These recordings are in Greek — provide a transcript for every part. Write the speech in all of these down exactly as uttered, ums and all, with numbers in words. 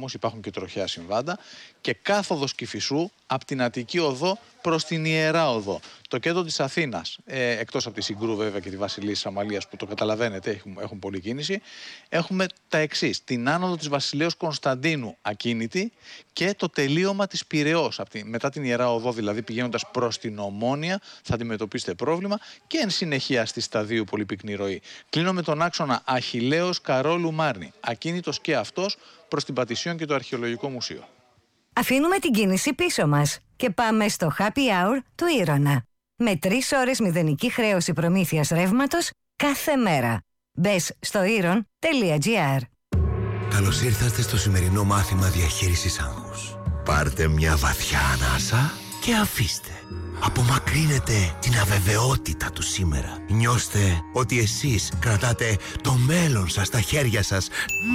δρόμους, υπάρχουν και τροχαία συμβάντα, και κάθοδος Κηφισού από την Αττική Οδό προς την Ιερά Οδό. Το κέντρο της Αθήνας, ε, εκτός από τη Συγκρού βέβαια και τη Βασιλής Αμαλίας που το καταλαβαίνετε έχουν, έχουν πολλή κίνηση, έχουμε τα εξής: την άνοδο της Βασιλέως Κωνσταντίνου ακίνητη και το τελείωμα της Πειραιώς. Τη, μετά την Ιερά Οδό, δηλαδή πηγαίνοντας προς την Ομόνια, θα αντιμετωπίσετε πρόβλημα, και εν συνεχεία στη Σταδίου πολύ πυκνή ροή. Κλείνω με τον άξονα Αχιλλέως Καρόλου Μάρνη, ακίνητος και αυτός προς την Πατησίων και το Αρχαιολογικό Μουσείο. Αφήνουμε την κίνηση πίσω μας και πάμε στο Happy Hour του Ήρωνα. Με τρεις ώρες μηδενική χρέωση προμήθειας ρεύματος κάθε μέρα. Μπες στο ήρων τελεία τζι άρ. Καλώς ήρθατε στο σημερινό μάθημα διαχείρισης άγχους. Πάρτε μια βαθιά ανάσα και αφήστε. Απομακρύνετε την αβεβαιότητα του σήμερα. Νιώστε ότι εσείς κρατάτε το μέλλον σας στα χέρια σας.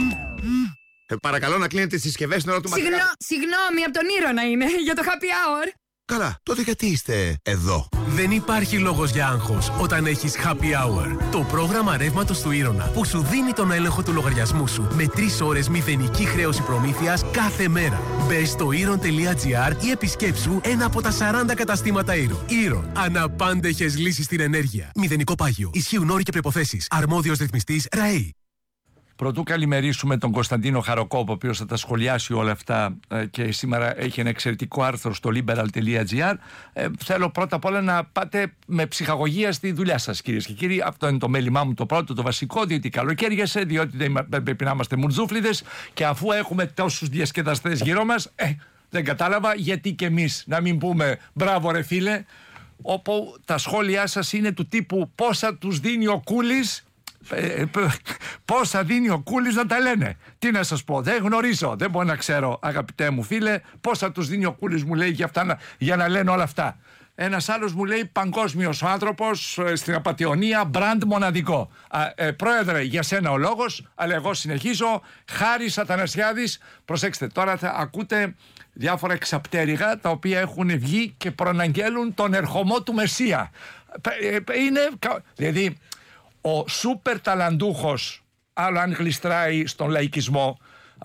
Ε, παρακαλώ να κλείνετε τις συσκευές στην ώρα του μαθήματος. Συγγνώ, συγγνώμη, από τον Ήρωνα είναι, για το happy hour. Καλά, τότε γιατί είστε εδώ? Δεν υπάρχει λόγος για άγχος όταν έχεις Happy Hour. Το πρόγραμμα ρεύματος του Ήρωνα που σου δίνει τον έλεγχο του λογαριασμού σου με τρεις ώρες μηδενική χρέωση προμήθειας κάθε μέρα. Μπες στο ήρων τελεία τζι άρ ή επισκέψου ένα από τα σαράντα καταστήματα Ήρων. Ήρων. Αναπάντεχες λύσεις στην ενέργεια. Μηδενικό πάγιο. Ισχύουν όροι και προϋποθέσεις. Αρμόδιος ρυθμιστής ΡΑΕΗ. Πρωτού καλημερίσουμε τον Κωνσταντίνο Χαροκόπο, ο οποίος θα τα σχολιάσει όλα αυτά και σήμερα έχει ένα εξαιρετικό άρθρο στο liberal τελεία τζι άρ. Ε, θέλω πρώτα απ' όλα να πάτε με ψυχαγωγία στη δουλειά σας, κυρίες και κύριοι. Αυτό είναι το μέλημά μου το πρώτο, το βασικό, διότι καλοκαίριασε, διότι δεν πρέπει να είμαστε μουρτζούφλιδες, και αφού έχουμε τόσους διασκεδαστές γύρω μας, ε, δεν κατάλαβα γιατί και εμείς να μην πούμε μπράβο ρε φίλε, όπου τα σχόλιά σας είναι του τύπου πόσα τους δίνει ο Κούλης. Ε, πόσα δίνει ο Κούλης να τα λένε. Τι να σας πω, δεν γνωρίζω, δεν μπορώ να ξέρω, αγαπητέ μου φίλε, πόσα τους δίνει ο Κούλης, μου λέει, για, αυτά να, για να λένε όλα αυτά. Ένας άλλος μου λέει παγκόσμιος άνθρωπος στην Απατεωνία, μπραντ μοναδικό. Α, ε, πρόεδρε, για σένα ο λόγος, αλλά εγώ συνεχίζω. Χάρης Αθανασιάδης. Προσέξτε, τώρα θα ακούτε διάφορα εξαπτέρυγα τα οποία έχουν βγει και προαναγγέλουν τον ερχομό του Μεσσία. Είναι, δηλαδή, ο σούπερ ταλαντούχος, άλλο αν γλιστράει στον λαϊκισμό,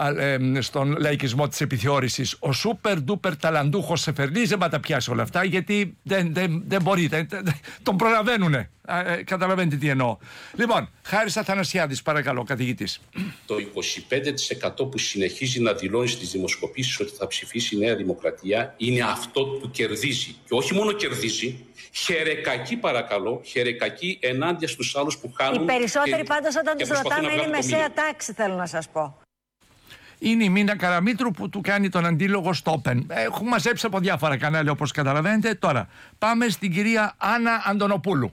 στον λαϊκισμό της επιθεώρησης, ο σούπερ ντούπερ ταλαντούχος Σεφερνής δεν θα τα πιάσει όλα αυτά, γιατί δεν, δεν, δεν μπορεί, δεν, τον προλαβαίνουνε. Ε, καταλαβαίνετε τι εννοώ. Λοιπόν, Χάρης Αθανασιάδης, παρακαλώ, καθηγητής. Το είκοσι πέντε τοις εκατό που συνεχίζει να δηλώνει στις δημοσκοπήσεις ότι θα ψηφίσει η Νέα Δημοκρατία είναι αυτό που κερδίζει. Και όχι μόνο κερδίζει, χερεκακεί, παρακαλώ, χερεκακεί ενάντια στους άλλους που χάνουν. Οι περισσότεροι και, πάντως όταν τους ρωτάμε είναι η μεσαία τάξη, θέλω να σας πω. Είναι η Μίνα Καραμήτρου που του κάνει τον αντίλογο στο Open. Έχουμε μαζέψει από διάφορα κανάλια, όπως καταλαβαίνετε. Τώρα πάμε στην κυρία Άννα Αντωνοπούλου.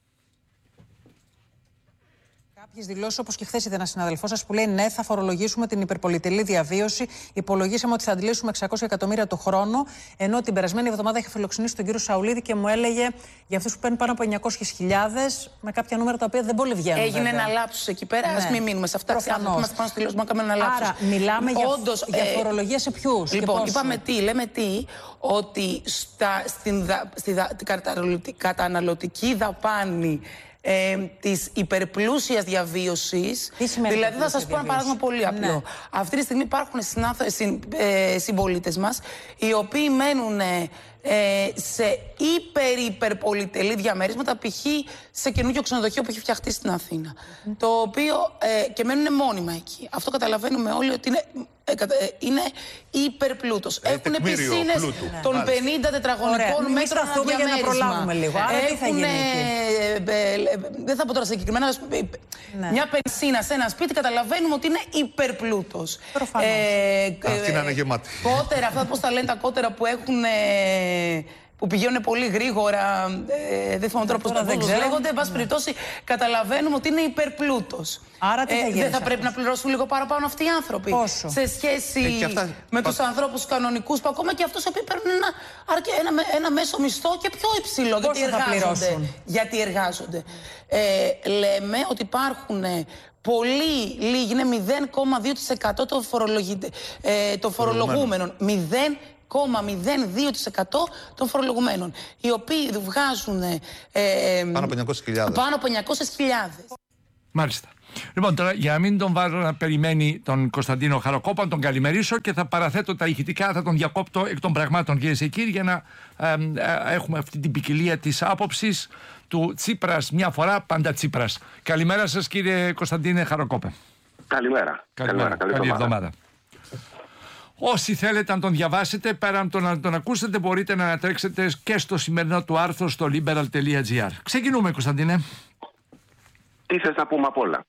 Κάποιες δηλώσεις, όπως και χθες είδε ένα συναδελφό σας που λέει ναι, θα φορολογήσουμε την υπερπολιτελή διαβίωση. Υπολογίσαμε ότι θα αντιλήσουμε εξακόσια εκατομμύρια το χρόνο. Ενώ την περασμένη εβδομάδα είχε φιλοξενήσει τον κύριο Σαουλίδη και μου έλεγε για αυτούς που παίρνουν πάνω από εννιακόσιες χιλιάδες, με κάποια νούμερα τα οποία δεν πολύ βγαίνουν. Έγινε βέβαια ένα λάψους εκεί πέρα. Ναι. Ας μην μείνουμε σε αυτά. Προφανώς. Είμαστε πάνω στη δηλώση, να κάνουμε ένα λάψους. Άρα, μιλάμε για, Όντως, για ε, φορολογία σε ποιους? Λοιπόν, είπαμε τι, λέμε τι, ότι στα, στην δα, στη δα, καταναλωτική δαπάνη Ε, της υπερπλούσιας διαβίωσης. Δηλαδή θα σας πω ένα παράδειγμα πολύ απλό. Ναι. Αυτή τη στιγμή υπάρχουν ε, συμπολίτες μας οι οποίοι μένουν ε, σε υπερ-υπερπολιτελή διαμερίσματα, π.χ. σε καινούργιο ξενοδοχείο που έχει φτιαχτεί στην Αθήνα. Mm. Το οποίο ε, και μένουν μόνιμα εκεί. Αυτό καταλαβαίνουμε όλοι ότι είναι, ε, ε, είναι υπερπλούτος. Ε, Έχουν πισίνες των ναι. πενήντα τετραγωνικών μέτρων ανά διαμέρισμα. Για να προλάβουμε λίγο. Άρα τι θα γίνει εκεί? Ε, ε, δεν θα πω τώρα συγκεκριμένα. Ναι. Μια πενσίνα σε ένα σπίτι, καταλαβαίνουμε ότι είναι υπερπλούτος. Προφανώς. Ε, Αυτή να είναι γεμάτη. Κότερα, αυτά πώς τα λένε τα κότερα που έχουν. Ε, που πηγαίνουν πολύ γρήγορα, ε, δεν θυμάμαι τώρα πώς λέγονται. Εν πάση περιπτώσει, καταλαβαίνουμε ότι είναι υπερπλούτος. Άρα τι θα γίνει? Ε, δεν θα πρέπει να πληρώσουν λίγο παραπάνω αυτοί οι άνθρωποι? Πόσο? Σε σχέση ε, αυτά... με τους ανθρώπους κανονικούς, που ακόμα και αυτούς που παίρνουν ένα, ένα, ένα μέσο μισθό και πιο υψηλό. Πόσο γιατί θα εργάζονται. Γιατί εργάζονται. Ε, λέμε ότι υπάρχουν πολύ λίγοι, είναι μηδέν κόμμα δύο τοις εκατό των ε, το φορολογούμενων. μηδέν κόμμα μηδέν δύο τοις εκατό των φορολογουμένων, οι οποίοι βγάζουν ε, πάνω από εννιακόσιες χιλιάδες. Πάνω από εννιακόσιες χιλιάδες. Μάλιστα. Λοιπόν, τώρα για να μην τον βάζω να περιμένει τον Κωνσταντίνο Χαροκόπο, να τον καλημερίσω και θα παραθέτω τα ηχητικά, θα τον διακόπτω εκ των πραγμάτων, κυρίες και κύριοι, για να ε, ε, έχουμε αυτή την ποικιλία της άποψης του Τσίπρας μια φορά, πάντα Τσίπρας. Καλημέρα σας, κύριε Κωνσταντίνε Χαροκόπε. Καλημέρα. Καλημέρα. Καλή, Καλή εβδομάδα. Όσοι θέλετε να τον διαβάσετε, πέρα από το να τον ακούσετε, μπορείτε να τρέξετε και στο σημερινό του άρθρο στο liberal τελεία gr. Ξεκινούμε, Κωνσταντίνε. Τι θες να πούμε απ' όλα.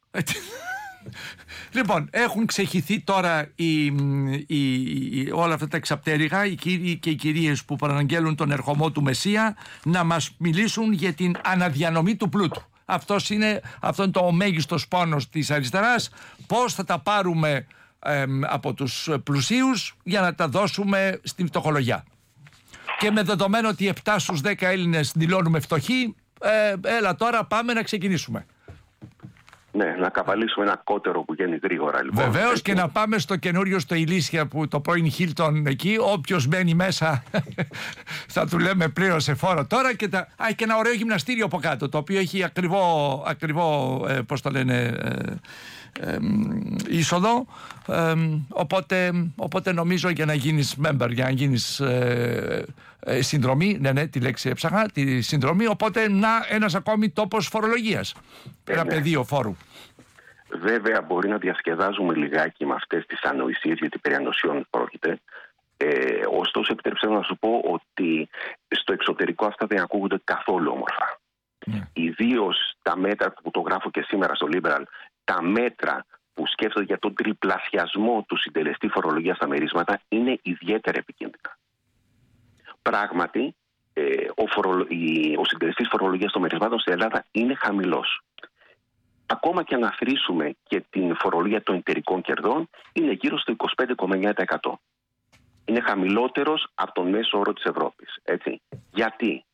Λοιπόν, έχουν ξεχυθεί τώρα οι, οι, οι, όλα αυτά τα εξαπτέρυγα, οι κύριοι και οι κυρίες που παραγγέλουν τον ερχομό του Μεσσία, να μας μιλήσουν για την αναδιανομή του πλούτου. Αυτός είναι, αυτό είναι το μέγιστος πόνος της αριστεράς. Πώς θα τα πάρουμε ε, από τους πλουσίους για να τα δώσουμε στην φτωχολογιά. Και με δεδομένο ότι επτά στους δέκα Έλληνες δηλώνουμε φτωχοί, ε, έλα τώρα πάμε να ξεκινήσουμε. Ναι, να καβαλήσουμε ένα κότερο που βγαίνει γρήγορα, λοιπόν. Βεβαίως, και να πάμε στο καινούριο στο Ηλίσια, που το πρώην Χίλτον εκεί, όποιος μπαίνει μέσα θα του λέμε πλήρωσε φόρο τώρα, και, τα... Α, και ένα ωραίο γυμναστήριο από κάτω, το οποίο έχει ακριβό, ακριβό ε, πώς το λένε, ε, ε, είσοδο, ε, οπότε, οπότε νομίζω για να γίνεις member, για να γίνεις ε, ε, συνδρομή, ναι ναι τη λέξη έψαχα, τη συνδρομή, οπότε να ένας ακόμη τόπος φορολογίας, ε, ένα ναι. πεδίο φόρου. Βέβαια μπορεί να διασκεδάζουμε λιγάκι με αυτές τις ανοησίες, γιατί περί ανοσιών πρόκειται. Ε, ωστόσο, επιτρέψτε να σου πω ότι στο εξωτερικό αυτά δεν ακούγονται καθόλου όμορφα. Yeah. Ιδίως τα μέτρα που το γράφω και σήμερα στο Liberal, τα μέτρα που σκέφτονται για τον τριπλασιασμό του συντελεστή φορολογίας στα μερίσματα είναι ιδιαίτερα επικίνδυνα. Πράγματι, ε, ο, φορολο... ο συντελεστής φορολογίας των μερισμάτων στην Ελλάδα είναι χαμηλός. Ακόμα και αν αθροίσουμε και την φορολογία των εταιρικών κερδών, είναι γύρω στο είκοσι πέντε κόμμα εννιά τοις εκατό. Είναι χαμηλότερος από τον μέσο όρο της Ευρώπης. Έτσι. Γιατί?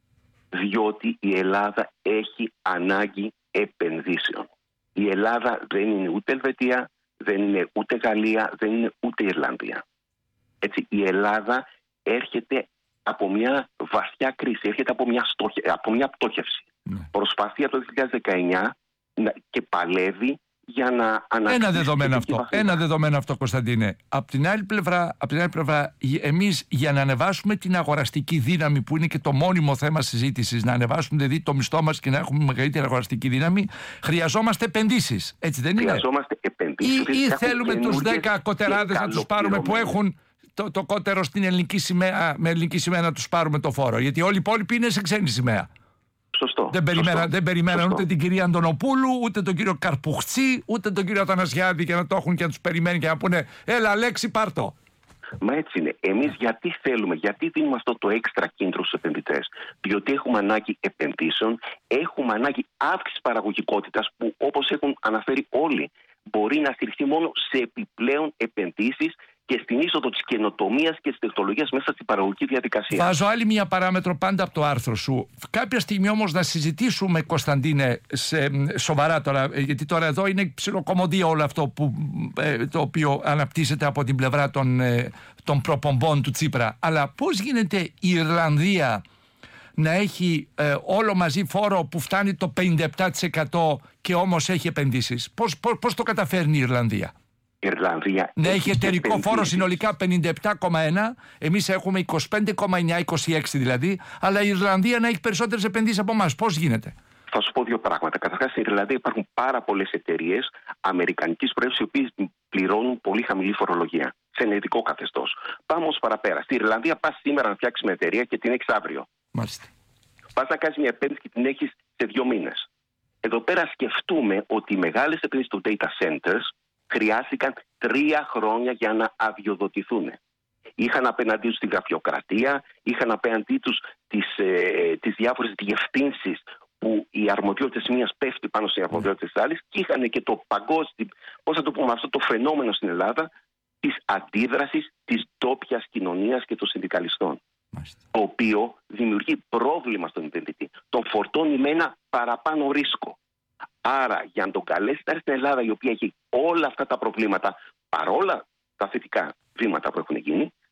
Διότι η Ελλάδα έχει ανάγκη επενδύσεων. Η Ελλάδα δεν είναι ούτε Ελβετία, δεν είναι ούτε Γαλλία, δεν είναι ούτε Ιρλανδία. Έτσι. Η Ελλάδα έρχεται από μια βαθιά κρίση, έρχεται από μια, στόχε, από μια πτώχευση. Mm. Προσπαθεί από το δύο χιλιάδες δεκαεννιά και παλεύει για να ανακτήσει. Ένα δεδομένο αυτό, βαθμίδα. Ένα δεδομένο αυτό, Κωνσταντίνε. Απ' την άλλη πλευρά, απ' την άλλη πλευρά, εμείς για να ανεβάσουμε την αγοραστική δύναμη, που είναι και το μόνιμο θέμα συζήτησης, να ανεβάσουμε δηλαδή το μισθό μας και να έχουμε μεγαλύτερη αγοραστική δύναμη, χρειαζόμαστε επενδύσεις. Έτσι δεν είναι? Χρειαζόμαστε επενδύσεις. Ή, ή θέλουμε τους δέκα κοτεράδες να τους πάρουμε που έχουν το, το κότερο στην ελληνική σημαία, με ελληνική σημαία να τους πάρουμε το φόρο. Γιατί όλοι οι υπόλοιποι είναι σε ξένη σημαία. Σωστό. Δεν περιμέναν, δεν περιμέναν ούτε την κυρία Αντωνοπούλου, ούτε τον κύριο Καρπουχτσί, ούτε τον κύριο Αθανασιάδη και να το έχουν και να τους περιμένει και να πούνε έλα Αλέξη πάρτο. Μα έτσι είναι. Εμείς γιατί θέλουμε, γιατί δίνουμε αυτό το έξτρα κίνητρο στους επενδυτές? Διότι έχουμε ανάγκη επενδύσεων, έχουμε ανάγκη αύξησης παραγωγικότητας που, όπως έχουν αναφέρει όλοι, μπορεί να στηριχθεί μόνο σε επιπλέον επενδύσεις και στην είσοδο της καινοτομίας και της τεχνολογίας μέσα στην παραγωγική διαδικασία. Βάζω άλλη μια παράμετρο πάντα από το άρθρο σου. Κάποια στιγμή όμως να συζητήσουμε, Κωνσταντίνε, σε, σοβαρά τώρα, γιατί τώρα εδώ είναι ψιλοκομμωδία όλο αυτό που, ε, το οποίο αναπτύσσεται από την πλευρά των, ε, των προπομπών του Τσίπρα. Αλλά πώς γίνεται η Ιρλανδία να έχει ε, όλο μαζί φόρο που φτάνει το πενήντα επτά τοις εκατό και όμως έχει επενδύσεις? Πώς, πώς, πώς το καταφέρνει η Ιρλανδία? Ιρλανδία ναι, έχει εταιρικό επενδύσεις. Φόρο συνολικά πενήντα επτά κόμμα ένα, εμείς έχουμε είκοσι πέντε κόμμα εννιά, είκοσι έξι δηλαδή, αλλά η Ιρλανδία να έχει περισσότερες επενδύσεις από εμάς. Πώς γίνεται? Θα σου πω δύο πράγματα. Καταρχάς, στην Ιρλανδία υπάρχουν πάρα πολλές εταιρείες αμερικανικής προέλευσης, οι οποίες πληρώνουν πολύ χαμηλή φορολογία σε ενεργητικό καθεστώς. Πάμε όμως παραπέρα. Στην Ιρλανδία πας σήμερα να φτιάξεις μια εταιρεία και την έχεις αύριο. Μάλιστα. Πας να κάνεις μια επένδυση και την έχεις σε δύο μήνες. Εδώ πέρα σκεφτούμε ότι οι μεγάλες επενδύσεις του data centers χρειάστηκαν τρία χρόνια για να αδειοδοτηθούν. Είχαν απέναντί τους τη γραφειοκρατία, είχαν απέναντί τους τις, ε, τις διάφορες διευθύνσεις που οι αρμοδιότητες μίας πέφτει πάνω στις αρμοδιότητες της άλλης, και είχαν και το παγκόσμιο, πώς θα το πούμε αυτό, το φαινόμενο στην Ελλάδα της αντίδρασης της ντόπιας κοινωνίας και των συνδικαλιστών. Μάλιστα. Το οποίο δημιουργεί πρόβλημα στον επενδυτή. Τον φορτώνει με ένα παραπάνω ρίσκο. Άρα, για να τον καλέσει να έρθει στην Ελλάδα, η οποία έχει όλα αυτά τα προβλήματα, παρόλα τα θετικά βήματα που έχουν γίνει,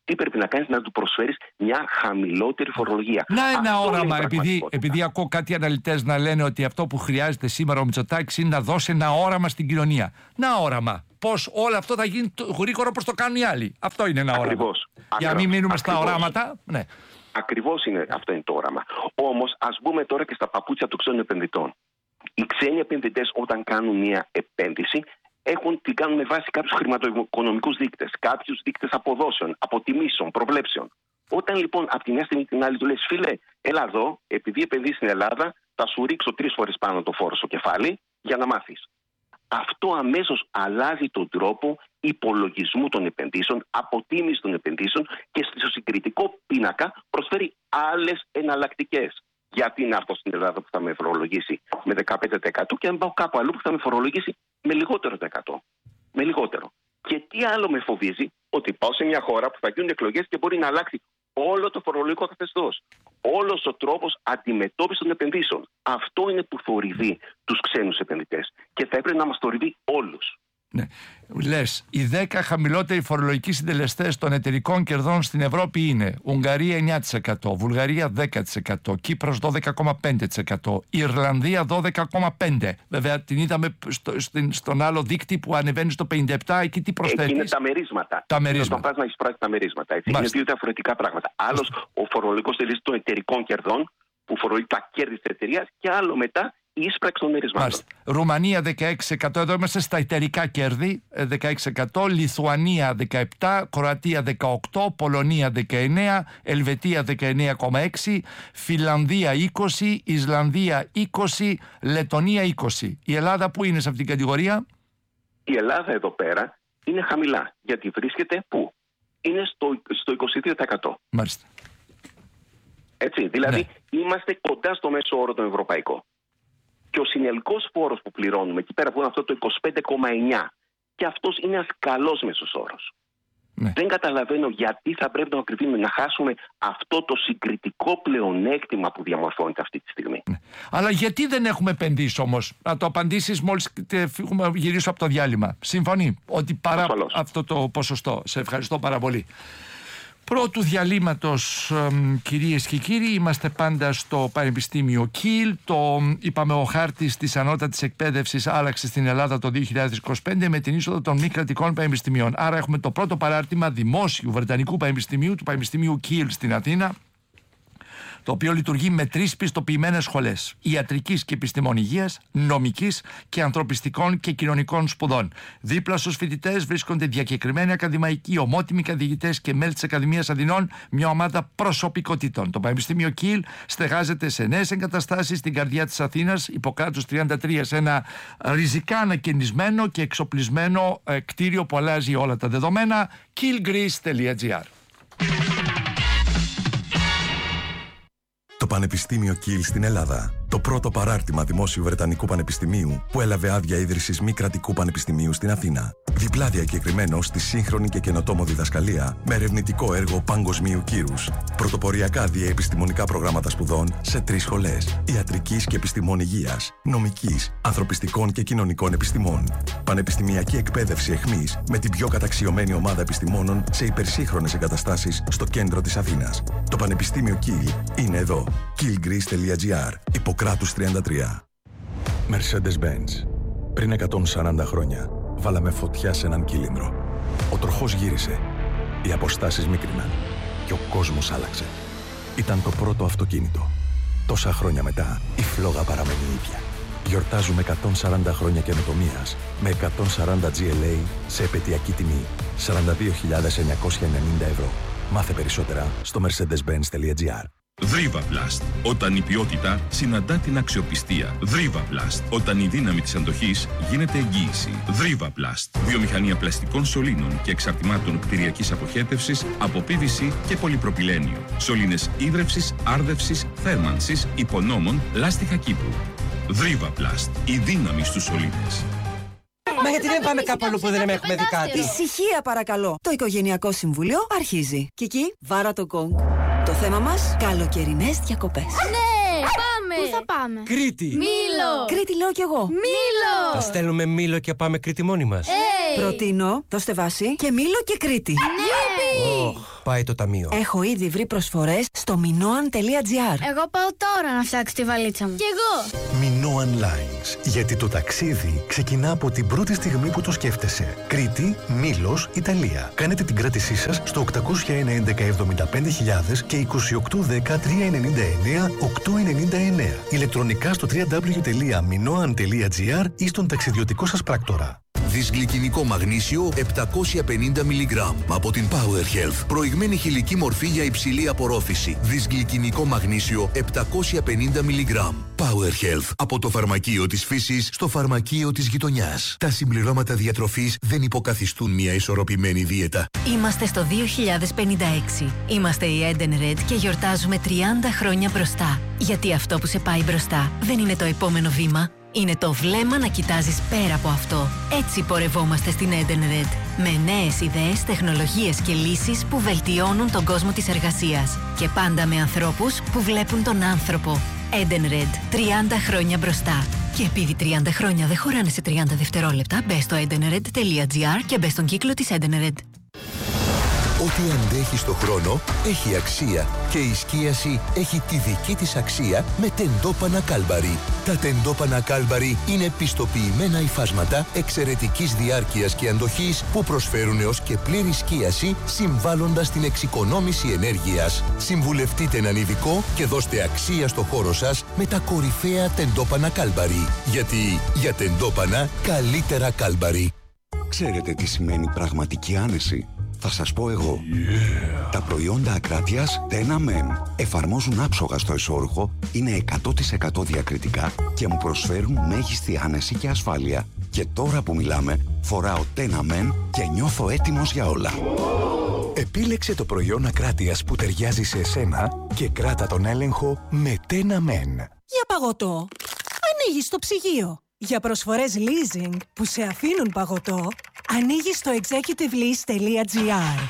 Τι πρέπει να κάνεις? Να του προσφέρεις μια χαμηλότερη φορολογία. Να ένα Αυτό όραμα, επειδή, επειδή ακούω κάτι αναλυτές να λένε ότι αυτό που χρειάζεται σήμερα ο Μητσοτάκης είναι να δώσει ένα όραμα στην κοινωνία. Να όραμα. Πώς όλο αυτό θα γίνει γρήγορα όπως το κάνουν οι άλλοι. Αυτό είναι ένα Ακριβώς. όραμα. Για να μην μείνουμε στα οράματα. Ναι. Ακριβώς είναι, αυτό είναι το όραμα. Όμως ας μπούμε τώρα και στα παπούτσια των ξένων επενδυτών. Οι ξένοι επενδυτές όταν κάνουν μια επένδυση έχουν, την κάνουν με βάση κάποιους χρηματοοικονομικούς δείκτες, κάποιους δείκτες αποδόσεων, αποτιμήσεων, προβλέψεων. Όταν λοιπόν από τη μια στιγμή την άλλη του λες, φίλε, έλα εδώ, επειδή επενδύεις στην Ελλάδα, θα σου ρίξω τρεις φορές πάνω το φόρο στο κεφάλι για να μάθεις. Αυτό αμέσως αλλάζει τον τρόπο υπολογισμού των επενδύσεων, αποτίμηση των επενδύσεων και στο συγκριτικό πίνακα προσφέρει άλλες εναλλακτικές. Γιατί να έρθω στην Ελλάδα που θα με φορολογήσει με δεκαπέντε τοις εκατό και αν πάω κάπου αλλού που θα με φορολογήσει με λιγότερο τοις εκατό. Με λιγότερο. Και τι άλλο με φοβίζει? Ότι πάω σε μια χώρα που θα γίνουν εκλογές και μπορεί να αλλάξει όλο το φορολογικό καθεστώς. Όλος ο τρόπος αντιμετώπισης των επενδύσεων. Αυτό είναι που θορυβεί τους ξένους επενδυτές. Και θα έπρεπε να μας θορυβεί όλους. Ναι. Λες, οι δέκα χαμηλότεροι φορολογικοί συντελεστές των εταιρικών κερδών στην Ευρώπη είναι Ουγγαρία εννιά τοις εκατό, Βουλγαρία δέκα τοις εκατό, Κύπρος δώδεκα κόμμα πέντε τοις εκατό, Ιρλανδία δώδεκα κόμμα πέντε τοις εκατό. Βέβαια την είδαμε στο, στην, στον άλλο δείκτη που ανεβαίνει στο πενήντα επτά τοις εκατό. Εκεί τι προσθέτεις? Εκεί είναι τα μερίσματα. Τα μερίσματα. Όταν πας να εισπράττεις τα μερίσματα. Έτσι. Είναι δύο διαφορετικά πράγματα. Άλλος ο φορολογικός συντελεστής των εταιρικών κερδών που φορολογεί τα κέρδη της εταιρείας και άλλο μετά η ίσπραξη των μερισμάτων. Ρουμανία δεκαέξι τοις εκατό, εδώ είμαστε στα εταιρικά κέρδη, δεκαέξι τοις εκατό, Λιθουανία δεκαεπτά τοις εκατό, Κροατία δεκαοκτώ τοις εκατό, Πολωνία δεκαεννιά τοις εκατό, Ελβετία δεκαεννιά κόμμα έξι τοις εκατό, Φιλανδία είκοσι τοις εκατό, Ισλανδία είκοσι τοις εκατό, Λετωνία είκοσι τοις εκατό. Η Ελλάδα που είναι σε αυτήν την κατηγορία? Η Ελλάδα εδώ πέρα είναι χαμηλά, γιατί βρίσκεται πού? Είναι στο, στο είκοσι δύο τοις εκατό. Μάλιστα. Έτσι, δηλαδή ναι. Είμαστε κοντά στο μέσο όρο τον ευρωπαϊκό. Και ο συνολικός φόρος που πληρώνουμε εκεί πέρα που είναι αυτό το είκοσι πέντε κόμμα εννιά τοις εκατό και αυτός είναι ένας καλός μέσος όρος. Ναι. Δεν καταλαβαίνω γιατί θα πρέπει να ακριβήνουμε να χάσουμε αυτό το συγκριτικό πλεονέκτημα που διαμορφώνεται αυτή τη στιγμή. Ναι. Αλλά γιατί δεν έχουμε επενδύσει όμως? Να το απαντήσεις μόλις φύγουμε γυρίσω από το διάλειμμα. Συμφωνεί ότι παρά Ασφαλώς. αυτό το ποσοστό. Σε ευχαριστώ πάρα πολύ. Πρώτου διαλύματος, κυρίες και κύριοι, είμαστε πάντα στο Πανεπιστήμιο Κιλ. Το είπαμε, ο χάρτης της ανώτατης εκπαίδευσης άλλαξε στην Ελλάδα το δύο χιλιάδες είκοσι πέντε με την είσοδο των μη κρατικών πανεπιστημίων. Άρα έχουμε το πρώτο παράρτημα δημόσιου Βρετανικού Πανεπιστημίου, του Πανεπιστημίου Κιλ στην Αθήνα, το οποίο λειτουργεί με τρεις πιστοποιημένες σχολές ιατρικής και επιστημών υγείας, νομικής και ανθρωπιστικών και κοινωνικών σπουδών. Δίπλα στους φοιτητές βρίσκονται διακεκριμένοι ακαδημαϊκοί, ομότιμοι καθηγητές και μέλη της Ακαδημίας Αθηνών, μια ομάδα προσωπικότητων. Το Πανεπιστήμιο Κιλ στεγάζεται σε νέες εγκαταστάσεις στην καρδιά της Αθήνας, Ιπποκράτους τριάντα τρία, σε ένα ριζικά ανακαινισμένο και εξοπλισμένο ε, κτίριο που αλλάζει όλα τα δεδομένα. κιλ-greece τελεία τζι άρ. Το Πανεπιστήμιο Κιλ στην Ελλάδα. Το πρώτο παράρτημα δημόσιου Βρετανικού Πανεπιστημίου που έλαβε άδεια ίδρυσης μη κρατικού πανεπιστημίου στην Αθήνα. Διπλά διακεκριμένο στη σύγχρονη και καινοτόμο διδασκαλία με ερευνητικό έργο παγκοσμίου κύρους. Πρωτοποριακά διαεπιστημονικά προγράμματα σπουδών σε τρεις σχολές: ιατρικής και επιστημών υγείας, νομικής, ανθρωπιστικών και κοινωνικών επιστημών. Πανεπιστημιακή εκπαίδευση εχμής με την πιο καταξιωμένη ομάδα επιστημόνων σε υπερσύγχρονες εγκαταστάσεις στο κέντρο της Αθήνας. Το Πανεπιστήμιο Κιλ είναι εδώ. κιλ-greece τελεία τζι άρ. Ιπποκράτους τριάντα τρία. Mercedes-Benz. Πριν εκατόν σαράντα χρόνια, βάλαμε φωτιά σε έναν κύλινδρο. Ο τροχός γύρισε. Οι αποστάσεις μίκριναν. Και ο κόσμος άλλαξε. Ήταν το πρώτο αυτοκίνητο. Τόσα χρόνια μετά, η φλόγα παραμένει ίδια. Γιορτάζουμε εκατόν σαράντα χρόνια καινοτομίας με εκατόν σαράντα τζι ελ έι σε επαιτειακή τιμή σαράντα δύο χιλιάδες εννιακόσια ενενήντα ευρώ. Μάθε περισσότερα στο mercedes benz τελεία τζι άρ. Δρίβαπλαστ. Όταν η ποιότητα συναντά την αξιοπιστία. Δρίβαπλαστ. Όταν η δύναμη της αντοχής γίνεται εγγύηση. Δρίβαπλαστ. Βιομηχανία πλαστικών σωλήνων και εξαρτημάτων κτηριακής αποχέτευσης από πι βι σι και πολυπροπυλένιο. Σωλήνες ίδρευσης, άρδευσης, θέρμανσης, υπονόμων, λάστιχα κήπου. Δρίβαπλαστ. Η δύναμη στους σωλήνες. Μα γιατί δεν πάμε κάπου αλλού που δεν έχουμε δει κάτι? Ησυχία παρακαλώ. Το Οικογενειακό Συμβούλιο αρχίζει. Κική, βάρα το γκονγκ. Το θέμα μας, καλοκαιρινές διακοπές. Ναι, πάμε! Πού θα πάμε? Κρήτη! Μήλο! Κρήτη λέω κι εγώ. Μήλο! Θα στέλνουμε Μήλο και πάμε Κρήτη μόνοι μας. Hey. Προτείνω το Στεβάσι και Μήλο και Κρήτη. Ναι! Γιουπί! Oh, πάει το ταμείο. Έχω ήδη βρει προσφορές στο minoan τελεία gr. Εγώ πάω τώρα να φτιάξω τη βαλίτσα μου. Κι εγώ! Minoan Lines. Γιατί το ταξίδι ξεκινά από την πρώτη στιγμή που το σκέφτεσαι. Κρήτη, Μήλος, Ιταλία. Κάνετε την κράτησή σας στο οκτακόσια ένα έντεκα εβδομήντα πέντε χιλιάδες και είκοσι οκτώ δέκα τριακόσια ενενήντα εννέα οκτακόσια ενενήντα εννέα. Ηλεκτρονικά στο double-u double-u double-u τελεία minoan τελεία gr ή στον ταξιδιωτικό σας πράκτορα. Δυσγλυκινικό μαγνήσιο επτακόσια πενήντα μιλιγκράμμ από την Power Health. Προηγμένη χηλική μορφή για υψηλή απορρόφηση. Δυσγλυκινικό μαγνήσιο επτακόσια πενήντα μιλιγκράμμ. Power Health. Από το φαρμακείο της φύσης στο φαρμακείο της γειτονιάς. Τα συμπληρώματα διατροφής δεν υποκαθιστούν μια ισορροπημένη δίαιτα. Είμαστε στο δύο χιλιάδες πενήντα έξι. Είμαστε η Edenred και γιορτάζουμε τριάντα χρόνια μπροστά. Γιατί αυτό που σε πάει μπροστά δεν είναι το επόμενο βήμα. Είναι το βλέμμα να κοιτάζεις πέρα από αυτό. Έτσι πορευόμαστε στην Edenred. Με νέες ιδέες, τεχνολογίες και λύσεις που βελτιώνουν τον κόσμο της εργασίας. Και πάντα με ανθρώπους που βλέπουν τον άνθρωπο. Edenred. τριάντα χρόνια μπροστά. Και επειδή τριάντα χρόνια δεν χωράνε σε τριάντα δευτερόλεπτα, μπες στο edenred τελεία gr και μπες στον κύκλο της Edenred. Ό,τι αντέχει στο χρόνο έχει αξία και η σκίαση έχει τη δική της αξία με τεντόπανα Κάλμπαρι. Τα τεντόπανα Κάλμπαρι είναι πιστοποιημένα υφάσματα εξαιρετικής διάρκειας και αντοχής που προσφέρουν έως και πλήρη σκίαση συμβάλλοντας στην εξοικονόμηση ενέργειας. Συμβουλευτείτε έναν ειδικό και δώστε αξία στο χώρο σας με τα κορυφαία τεντόπανα Κάλμπαρι. Γιατί για τεντόπανα καλύτερα Κάλμπαρι. Ξέρετε τι σημαίνει πραγματική άνεση? Θα σας πω εγώ. Yeah. Τα προϊόντα Ακράτειας Tenamen εφαρμόζουν άψογα στο εσώρουχο, είναι εκατό τοις εκατό διακριτικά και μου προσφέρουν μέγιστη άνεση και ασφάλεια. Και τώρα που μιλάμε, φοράω Tenamen και νιώθω έτοιμος για όλα. Επίλεξε το προϊόν Ακράτειας που ταιριάζει σε εσένα και κράτα τον έλεγχο με Tenamen. Για παγωτό, ανοίγεις το ψυγείο. Για προσφορές leasing που σε αφήνουν παγωτό, ανοίγεις στο executive lease τελεία gr.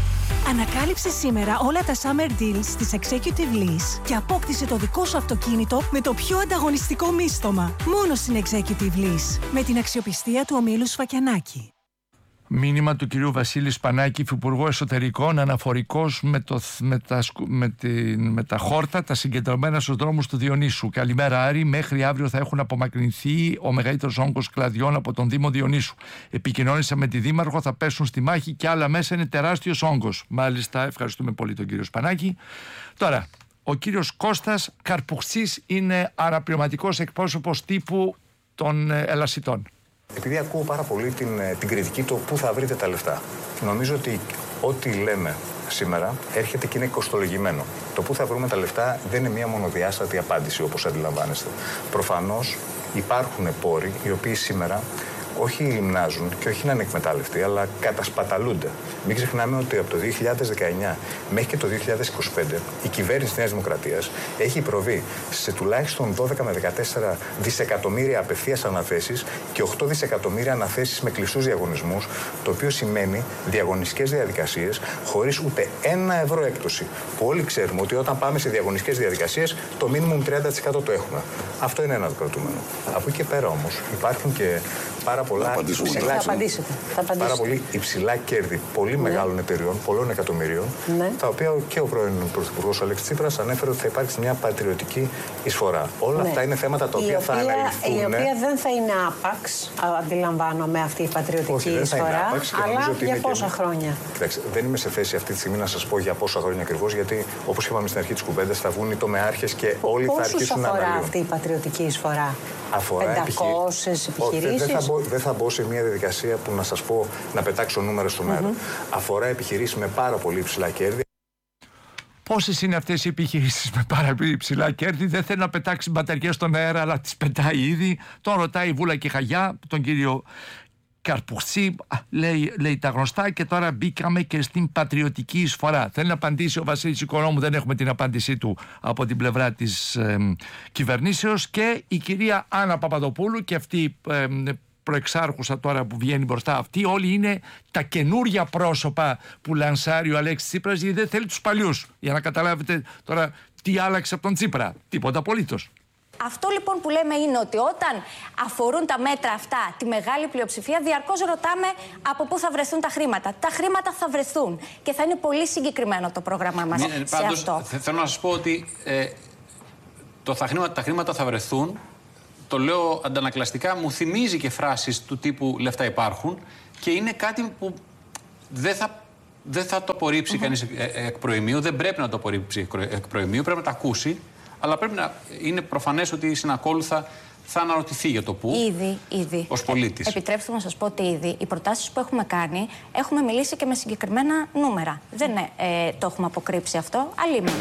Ανακάλυψε σήμερα όλα τα summer deals της Executive Lease και απόκτησε το δικό σου αυτοκίνητο με το πιο ανταγωνιστικό μίστομα. Μόνο στην Executive Lease, με την αξιοπιστία του ομίλου Σφακιανάκη. Μήνυμα του κυρίου Βασίλη Σπανάκη, Υφυπουργό Εσωτερικών, αναφορικός με, το, με, τα, με, τη, με τα χόρτα, τα συγκεντρωμένα στους δρόμους του Διονύσου. Καλημέρα Άρη, μέχρι αύριο θα έχουν απομακρυνθεί ο μεγαλύτερος όγκος κλαδιών από τον Δήμο Διονύσου. Επικοινώνησα με τη Δήμαρχο, θα πέσουν στη μάχη και άλλα μέσα, είναι τεράστιος όγκος. Μάλιστα, ευχαριστούμε πολύ τον κύριο Σπανάκη. Τώρα, ο κύριος Κώστας Καρπουχτσής είναι αναπληρωματικός εκπρόσωπος τύπου των Ελασσιτών. Επειδή ακούω πάρα πολύ την, την κριτική το πού θα βρείτε τα λεφτά. Νομίζω ότι ό,τι λέμε σήμερα έρχεται και είναι κοστολογημένο. Το πού θα βρούμε τα λεφτά δεν είναι μία μονοδιάστατη απάντηση όπως αντιλαμβάνεστε. Προφανώς υπάρχουν πόροι οι οποίοι σήμερα όχι λιμνάζουν και όχι να είναι εκμετάλλευτοι, αλλά κατασπαταλούνται. Μην ξεχνάμε ότι από το δύο χιλιάδες δεκαεννιά μέχρι και το δύο χιλιάδες είκοσι πέντε η κυβέρνηση της Νέας Δημοκρατίας έχει προβεί σε τουλάχιστον δώδεκα με δεκατέσσερα δισεκατομμύρια απευθείας αναθέσεις και οκτώ δισεκατομμύρια αναθέσεις με κλειστούς διαγωνισμούς, το οποίο σημαίνει διαγωνιστικές διαδικασίες χωρίς ούτε ένα ευρώ έκπτωση. Που όλοι ξέρουμε ότι όταν πάμε σε διαγωνιστικές διαδικασίες το minimum τριάντα τοις εκατό το έχουμε. Αυτό είναι ένα κρατούμενο. Από εκεί και πέρα όμως υπάρχουν και πάρα πολλά υψηλά, θα απαντήσετε. Θα απαντήσετε. Πάρα πολύ υψηλά κέρδη πολύ ναι. μεγάλων εταιριών, πολλών εκατομμυρίων, ναι. τα οποία και ο πρώην Πρωθυπουργός Αλέξης Τσίπρας ανέφερε ότι θα υπάρξει μια πατριωτική εισφορά. Όλα ναι. αυτά είναι θέματα τα οποία, οποία θα αναλυθούν. Η οποία δεν θα είναι άπαξ, αντιλαμβάνομαι, αυτή η πατριωτική Όχι, εισφορά, άπαξ, αλλά για πόσα και... χρόνια. Κοιτάξτε, δεν είμαι σε θέση αυτή τη στιγμή να σας πω για πόσα χρόνια ακριβώς, γιατί όπως είπαμε στην αρχή της κουβέντας θα βγουν οι τομεάρχες και όλοι θα αρχίσουν να αναλύουν. Πόσους αφορά αυτή η πατριωτική εισφορά? Αφορά πεντακόσιες επιχειρήσεις. Δεν θα, μπω, δεν θα μπω σε μια διαδικασία που να σας πω να πετάξω νούμερα στον αέρα. Mm-hmm. Αφορά επιχειρήσεις με πάρα πολύ υψηλά κέρδη. Πόσες είναι αυτές οι επιχειρήσεις με πάρα πολύ υψηλά κέρδη? Δεν θέλει να πετάξει μπαταριές στον αέρα, αλλά τις πετάει ήδη. Τον ρωτάει η Βούλα και Χαγιά, τον κύριο Καρπουχτσή, λέει, λέει τα γνωστά, και τώρα μπήκαμε και στην πατριωτική εισφορά. Θέλει να απαντήσει ο Βασίλης Οικονόμου, δεν έχουμε την απάντησή του από την πλευρά της ε, κυβερνήσεως, και η κυρία Άννα Παπαδοπούλου, και αυτή ε, προεξάρχουσα τώρα που βγαίνει μπροστά, αυτή όλοι είναι τα καινούρια πρόσωπα που λανσάρει ο Αλέξης Τσίπρας, γιατί δεν θέλει τους παλιούς. Για να καταλάβετε τώρα τι άλλαξε από τον Τσίπρα. Τίποτα απολύτως. Αυτό λοιπόν που λέμε είναι ότι όταν αφορούν τα μέτρα αυτά τη μεγάλη πλειοψηφία, διαρκώς ρωτάμε από πού θα βρεθούν τα χρήματα. Τα χρήματα θα βρεθούν και θα είναι πολύ συγκεκριμένο το πρόγραμμά μας ναι, σε πάντως, αυτό. Θέλω να σας πω ότι ε, το, τα, χρήματα, τα χρήματα θα βρεθούν. Το λέω αντανακλαστικά, μου θυμίζει και φράσεις του τύπου λεφτά υπάρχουν και είναι κάτι που δεν θα, δεν θα το απορρίψει mm-hmm. κανείς εκ προημίου, δεν πρέπει να το απορρίψει εκ προημίου, πρέπει να το ακούσει, αλλά πρέπει να είναι προφανές ότι συνακόλουθα θα αναρωτηθεί για το πού. Ήδη, ήδη. Ως πολίτης. Επιτρέψτε να σας πω ότι ήδη οι προτάσεις που έχουμε κάνει έχουμε μιλήσει και με συγκεκριμένα νούμερα. Δεν ε, το έχουμε αποκρύψει αυτό, αλλήμον.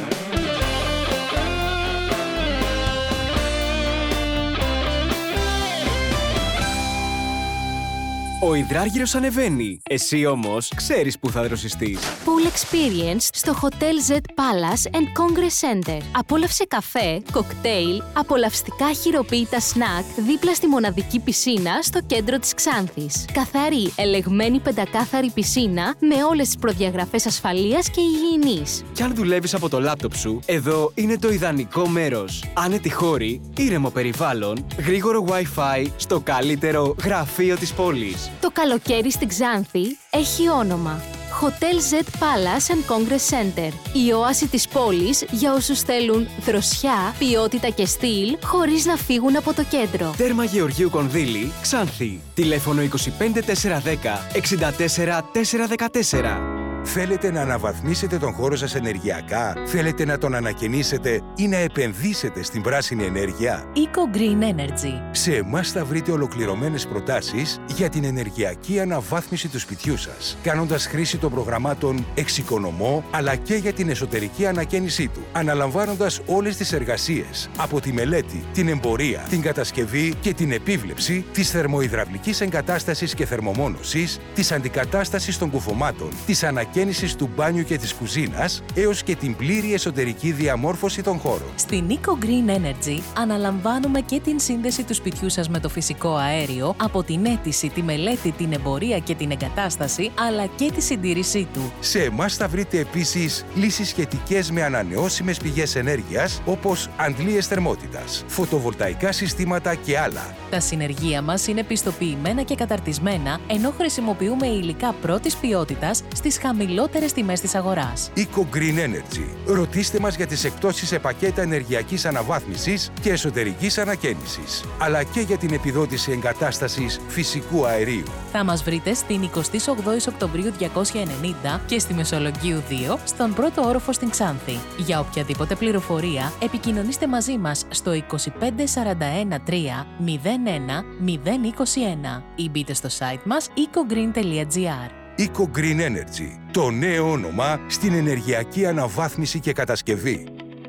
Ο υδράργυρος ανεβαίνει. Εσύ όμως ξέρεις που θα δροσιστείς. Pool Experience στο Hotel Z Palace and Congress Center. Απόλαυσε καφέ, κοκτέιλ, απολαυστικά χειροποίητα σνακ δίπλα στη μοναδική πισίνα στο κέντρο της Ξάνθης. Καθαρή, ελεγμένη πεντακάθαρη πισίνα με όλες τις προδιαγραφές ασφαλείας και υγιεινής. Κι αν δουλεύεις από το λάπτοπ σου, εδώ είναι το ιδανικό μέρος. Άνετη χώρη, ήρεμο περιβάλλον, γρήγορο Wi-Fi στο καλύτερο γραφείο της πόλης. Το καλοκαίρι στην Ξάνθη έχει όνομα. Hotel Z Palace and Congress Center. Η όαση της πόλης για όσους θέλουν δροσιά, ποιότητα και στυλ, χωρίς να φύγουν από το κέντρο. Τέρμα Γεωργίου Κονδύλη, Ξάνθη. Τηλέφωνο είκοσι πέντε τετρακόσια δέκα εξήντα τέσσερα τετρακόσια δεκατέσσερα. Θέλετε να αναβαθμίσετε τον χώρο σας ενεργειακά? Θέλετε να τον ανακαινήσετε ή να επενδύσετε στην πράσινη ενέργεια? Eco Green Energy. Σε εμάς θα βρείτε ολοκληρωμένες προτάσεις για την ενεργειακή αναβάθμιση του σπιτιού σας, κάνοντας χρήση των προγραμμάτων Εξοικονομώ, αλλά και για την εσωτερική ανακαίνισή του, αναλαμβάνοντας όλες τις εργασίες, από τη μελέτη, την εμπορία, την κατασκευή και την επίβλεψη της θερμοϊδραυλικής εγκατάστασης και θερμομόνωσης, της αντικατάστασης των κουφωμάτων, της ανακαίνισης του μπάνιου και της κουζίνας, έως και την πλήρη εσωτερική διαμόρφωση των χώρων. Στην Eco Green Energy αναλαμβάνουμε και την σύνδεση του σπιτιού σας με το φυσικό αέριο, από την αίτηση, τη μελέτη, την εμπορία και την εγκατάσταση, αλλά και τη συντήρησή του. Σε εμάς θα βρείτε επίσης λύσεις σχετικές με ανανεώσιμες πηγές ενέργειας, όπως αντλίες θερμότητας, φωτοβολταϊκά συστήματα και άλλα. Τα συνεργεία μας είναι πιστοποιημένα και καταρτισμένα, ενώ χρησιμοποιούμε υλικά πρώτης ποιότητας στις χαμηλότερες τιμές της αγοράς. Eco Green Energy. Ρωτήστε μας για τις εκπτώσεις σε πακέτα ενεργειακής αναβάθμισης και εσωτερικής ανακαίνισης, αλλά και για την επιδότηση εγκατάστασης φυσικού αερίου. Θα μας βρείτε στην εικοστή όγδοη Οκτωβρίου διακόσια ενενήντα και στη Μεσολογγίου δύο, στον πρώτο όροφο στην Ξάνθη. Για οποιαδήποτε πληροφορία, επικοινωνήστε μαζί μας στο είκοσι πέντε σαράντα ένα τρία μηδέν ένα μηδέν είκοσι ένα ή μπείτε στο site μας eco green τελεία gr. Eco Green Energy, το νέο όνομα στην ενεργειακή αναβάθμιση και κατασκευή.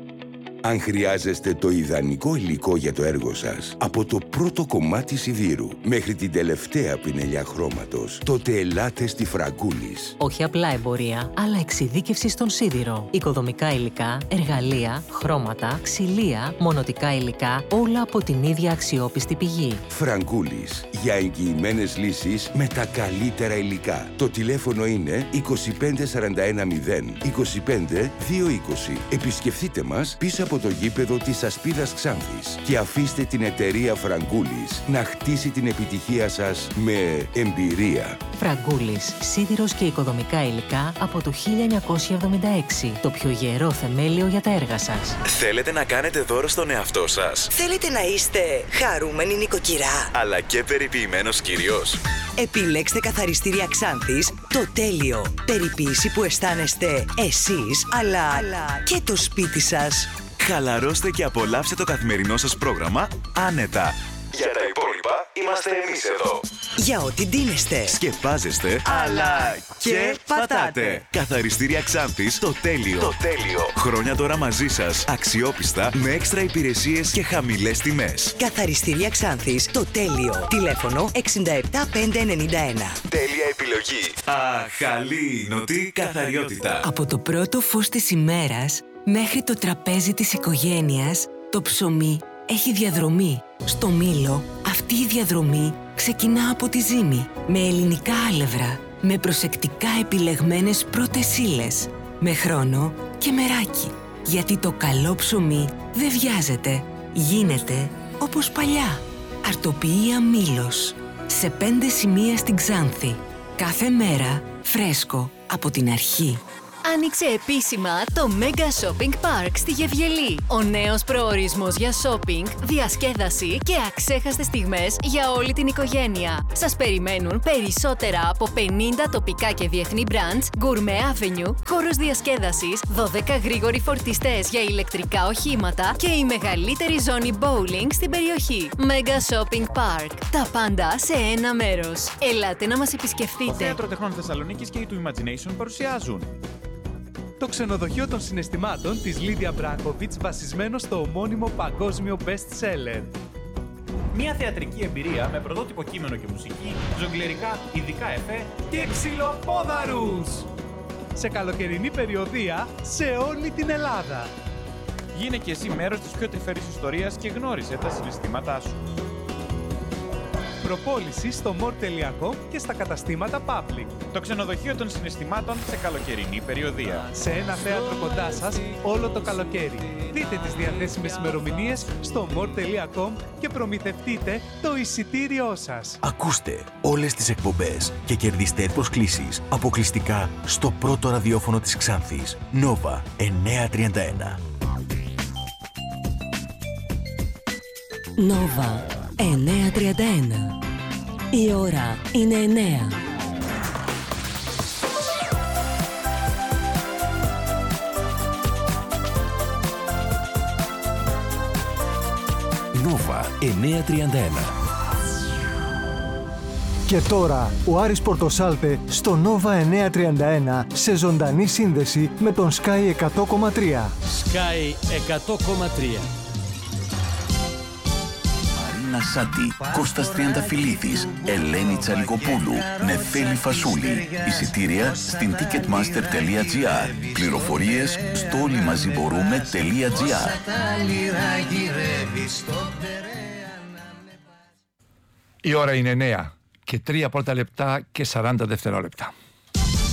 Αν χρειάζεστε το ιδανικό υλικό για το έργο σας, από το πρώτο κομμάτι σιδήρου μέχρι την τελευταία πινελιά χρώματος, τότε ελάτε στη Φραγκούλης. Όχι απλά εμπορία, αλλά εξειδίκευση στον σίδηρο. Οικοδομικά υλικά, εργαλεία, χρώματα, ξυλία, μονοτικά υλικά, όλα από την ίδια αξιόπιστη πηγή. Φραγκούλης, για εγγυημένες λύσεις με τα καλύτερα υλικά. Το τηλέφωνο είναι είκοσι πέντε σαράντα ένα μηδέν είκοσι πέντε δύο είκοσι. Επισκεφτείτε μας πίσω από το γήπεδο της Ασπίδας Ξάνθης και αφήστε την εταιρεία Φραγκούλης να χτίσει την επιτυχία σας με εμπειρία. Φραγκούλης, σίδηρος και οικοδομικά υλικά από το χίλια εννιακόσια εβδομήντα έξι. Το πιο γερό θεμέλιο για τα έργα σας. Θέλετε να κάνετε δώρο στον εαυτό σας? Θέλετε να είστε χαρούμενοι νοικοκυρά, αλλά και περιποιημένος κύριος? Επιλέξτε καθαριστήρια Ξάνθης το τέλειο. Περιποίηση που αισθάνεστε εσείς, αλλά, αλλά και το σπίτι σας. Χαλαρώστε και απολαύστε το καθημερινό σας πρόγραμμα άνετα. Για τα υπόλοιπα είμαστε εμείς εδώ. Για ό,τι ντύνεστε, σκεπάζεστε, αλλά και πατάτε. Καθαριστήρια Ξάνθης, το τέλειο. Το τέλειο. Χρόνια τώρα μαζί σας, αξιόπιστα, με έξτρα υπηρεσίες και χαμηλές τιμές. Καθαριστήρια Ξάνθης, το τέλειο. Τηλέφωνο εξήντα επτά πεντακόσια ενενήντα ένα. Τέλεια επιλογή. Αχαλήνωτη καθαριότητα. Από το πρώτο φως της ημέρας μέχρι το τραπέζι της οικογένειας, το ψωμί έχει διαδρομή. Στο Μήλο, αυτή η διαδρομή ξεκινά από τη ζύμη, με ελληνικά άλευρα, με προσεκτικά επιλεγμένες πρώτες ύλες, με χρόνο και μεράκι. Γιατί το καλό ψωμί δεν βιάζεται. Γίνεται όπως παλιά. Αρτοποιία Μήλος. Σε πέντε σημεία στην Ξάνθη. Κάθε μέρα φρέσκο από την αρχή. Άνοιξε επίσημα το Mega Shopping Park στη Γευγελή. Ο νέος προορισμός για shopping, διασκέδαση και αξέχαστες στιγμές για όλη την οικογένεια. Σας περιμένουν περισσότερα από πενήντα τοπικά και διεθνή brands, Gourmet Avenue, χώρος διασκέδασης, δώδεκα γρήγοροι φορτιστές για ηλεκτρικά οχήματα και η μεγαλύτερη ζώνη bowling στην περιοχή. Mega Shopping Park. Τα πάντα σε ένα μέρος. Ελάτε να μας επισκεφτείτε. Το Θέατρο Τεχνών Θεσσαλονίκης και η του Imagination παρουσιάζουν το ξενοδοχείο των συναισθημάτων της Λίδια Μπράκοβιτς, βασισμένο στο ομώνυμο παγκόσμιο best seller. Μια θεατρική εμπειρία με πρωτότυπο κείμενο και μουσική, ζογκλερικά ειδικά εφέ και ξυλοπόδαρους! Σε καλοκαιρινή περιοδεία σε όλη την Ελλάδα. Γίνε και εσύ μέρος της πιο τρυφερής ιστορίας και γνώρισε τα συναισθήματά σου. Προπόληση στο more τελεία com και στα καταστήματα Public. Το ξενοδοχείο των συναισθημάτων σε καλοκαιρινή περιοδεία. Σε ένα θέατρο κοντά σας όλο το καλοκαίρι. Δείτε τις διαθέσιμες ημερομηνίες στο more τελεία com και προμηθευτείτε το εισιτήριό σας. Ακούστε όλες τις εκπομπές και κερδίστε προσκλήσεις αποκλειστικά στο πρώτο ραδιόφωνο της Ξάνθης. Nova εννιακόσια τριάντα ένα. Nova εννιακόσια τριάντα ένα. Η ώρα είναι εννέα. Nova εννιακόσια τριάντα ένα. Και τώρα ο Άρης Πορτοσάλτε στο Nova εννιακόσια τριάντα ένα σε ζωντανή σύνδεση με τον Sky εκατό κόμμα τρία. Sky εκατό κόμμα τρία. Σάντι, Κώστας Τριανταφυλλίδης, Ελένη Τσαλικοπούλου, Νεφέλη Φασούλη. Εισιτήρια στην ticketmaster τελεία gr. Πληροφορίες στο όλοιμαζιμπορούμε.gr. Η ώρα είναι εννέα και τρία πρώτα λεπτά και σαράντα δευτερόλεπτα.